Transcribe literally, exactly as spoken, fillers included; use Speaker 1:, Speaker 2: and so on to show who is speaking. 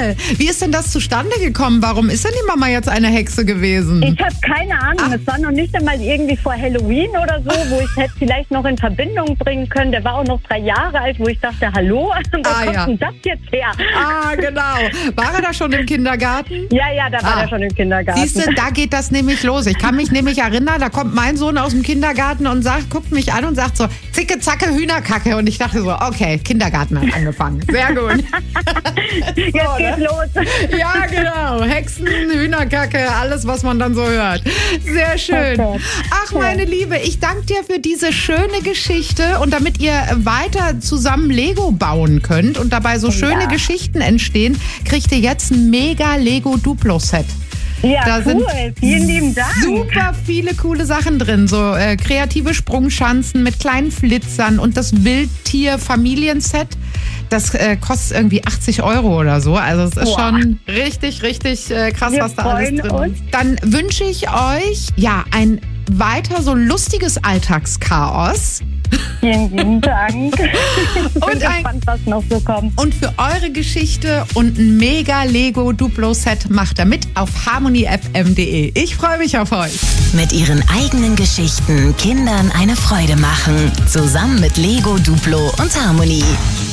Speaker 1: toll. Wie ist denn das zustande gekommen? Warum ist denn die Mama jetzt eine Hexe gewesen?
Speaker 2: Ich habe keine Ahnung.
Speaker 1: Ach.
Speaker 2: Es war noch nicht einmal irgendwie vor Halloween oder so, wo ich es vielleicht noch in Verbindung bringen können. Der war auch noch drei Jahre alt, wo ich dachte, hallo, wo
Speaker 1: Ah,
Speaker 2: kommt
Speaker 1: ja.
Speaker 2: denn das jetzt her?
Speaker 1: Ah, genau. War er da schon im Kindergarten?
Speaker 2: Ja, ja, da war
Speaker 1: Ah.
Speaker 2: er schon im Kindergarten.
Speaker 1: Siehst du, da geht das nämlich los. Ich kann mich nämlich erinnern, da kommt mein Sohn aus dem Kindergarten und sagt, guckt mich an und sagt so, zicke, zacke, Hühnerkacke. Und ich dachte so, okay, Kindergarten hat angefangen. Sehr gut.
Speaker 2: Jetzt
Speaker 1: So,
Speaker 2: geht's
Speaker 1: ne?
Speaker 2: los.
Speaker 1: Ja, genau. Hexen, Hühnerkacke, alles, was man dann so hört. Sehr schön.
Speaker 2: Oh Gott.
Speaker 1: Ach, meine Liebe, ich danke dir für diese schöne Geschichte. Und damit ihr weiter zusammen Lego bauen könnt und dabei so schöne
Speaker 2: Ja.
Speaker 1: Geschichten entstehen, kriegt ihr jetzt ein mega Lego Duplo-Set.
Speaker 2: Ja,
Speaker 1: Da
Speaker 2: cool.
Speaker 1: sind
Speaker 2: Vielen lieben Dank.
Speaker 1: super viele coole Sachen drin. So äh, kreative Sprungschanzen mit kleinen Flitzern und das Wildtier-Familienset. Das äh, kostet irgendwie achtzig Euro oder so. Also es ist
Speaker 2: Boah.
Speaker 1: schon richtig, richtig äh, krass,
Speaker 2: Wir
Speaker 1: was da alles
Speaker 2: freuen
Speaker 1: drin
Speaker 2: uns.
Speaker 1: ist. Dann wünsche ich euch ja ein weiter so lustiges Alltagschaos.
Speaker 2: Vielen lieben Dank. Ich bin
Speaker 1: Und ein-
Speaker 2: gespannt, was noch so kommt.
Speaker 1: Und für eure Geschichte und ein mega Lego Duplo-Set macht ihr mit auf harmony f m punkt d e. Ich freue mich auf euch.
Speaker 3: Mit ihren eigenen Geschichten Kindern eine Freude machen. Zusammen mit Lego, Duplo und Harmony.